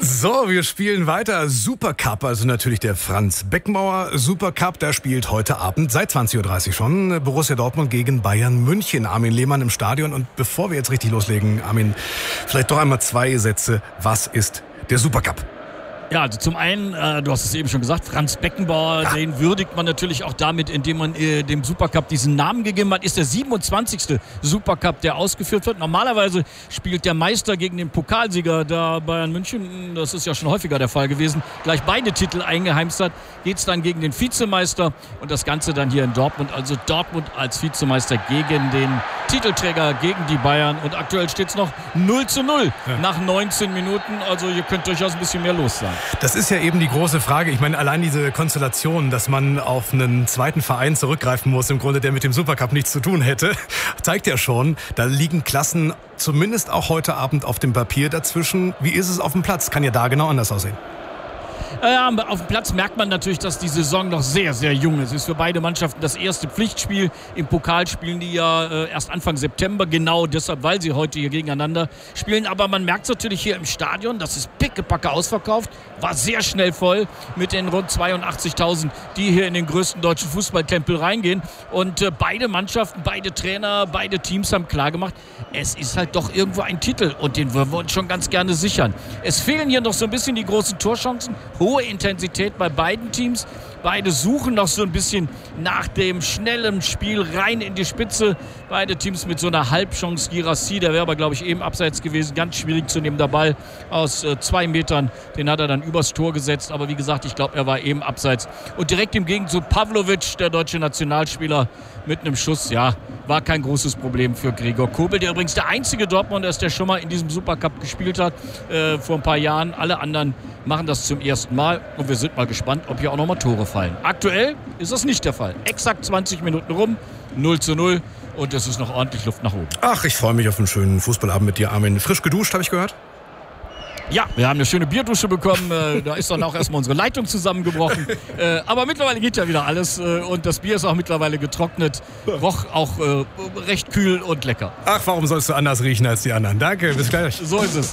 So, wir spielen weiter. Supercup, also natürlich der Franz Beckenbauer Supercup. Der spielt heute Abend seit 20.30 Uhr schon Borussia Dortmund gegen Bayern München. Armin Lehmann im Stadion. Und bevor wir jetzt richtig loslegen, Armin, vielleicht doch einmal 2 Sätze. Was ist der Supercup? Ja, also zum einen, du hast es eben schon gesagt, Franz Beckenbauer, den würdigt man natürlich auch damit, indem man dem Supercup diesen Namen gegeben hat. Ist der 27. Supercup, der ausgeführt wird. Normalerweise spielt der Meister gegen den Pokalsieger, da Bayern München, das ist ja schon häufiger der Fall gewesen, gleich beide Titel eingeheimst hat, geht es dann gegen den Vizemeister und das Ganze dann hier in Dortmund. Also Dortmund als Vizemeister gegen den Titelträger, gegen die Bayern. Und aktuell steht es noch 0:0 nach 19 Minuten. Also ihr könnt durchaus ein bisschen mehr los sein. Das ist ja eben die große Frage. Ich meine, allein diese Konstellation, dass man auf einen zweiten Verein zurückgreifen muss, im Grunde, der mit dem Supercup nichts zu tun hätte, zeigt ja schon, da liegen Klassen zumindest auch heute Abend auf dem Papier dazwischen. Wie ist es auf dem Platz? Kann ja da genau anders aussehen. Ja, auf dem Platz merkt man natürlich, dass die Saison noch sehr, sehr jung ist. Es ist für beide Mannschaften das erste Pflichtspiel. Im Pokal spielen die ja erst Anfang September, genau deshalb, weil sie heute hier gegeneinander spielen. Aber man merkt es natürlich hier im Stadion, das ist pickepacke ausverkauft, war sehr schnell voll mit den rund 82.000, die hier in den größten deutschen Fußballtempel reingehen. Und beide Mannschaften, beide Trainer, beide Teams haben klargemacht, es ist halt doch irgendwo ein Titel und den wollen wir uns schon ganz gerne sichern. Es fehlen hier noch so ein bisschen die großen Torchancen. Hohe Intensität bei beiden Teams. Beide suchen noch so ein bisschen nach dem schnellen Spiel rein in die Spitze. Beide Teams mit so einer Halbchance. Girassi, der wäre aber, glaube ich, eben abseits gewesen. Ganz schwierig zu nehmen. Der Ball aus 2 Metern, den hat er dann übers Tor gesetzt. Aber wie gesagt, ich glaube, er war eben abseits. Und direkt im Gegenzug Pavlovic, der deutsche Nationalspieler, mit einem Schuss. Ja, war kein großes Problem für Gregor Kobel, der übrigens der einzige Dortmunder ist, der schon mal in diesem Supercup gespielt hat, vor ein paar Jahren. Alle anderen machen das zum ersten Mal und wir sind mal gespannt, ob hier auch nochmal Tore fallen. Aktuell ist das nicht der Fall. Exakt 20 Minuten rum, 0:0 und es ist noch ordentlich Luft nach oben. Ach, ich freue mich auf einen schönen Fußballabend mit dir, Armin. Frisch geduscht, habe ich gehört? Ja, wir haben eine schöne Bierdusche bekommen. Da ist dann auch erstmal unsere Leitung zusammengebrochen. Aber mittlerweile geht ja wieder alles. Und das Bier ist auch mittlerweile getrocknet. Roch auch recht kühl und lecker. Ach, warum sollst du anders riechen als die anderen? Danke, bis gleich. So ist es.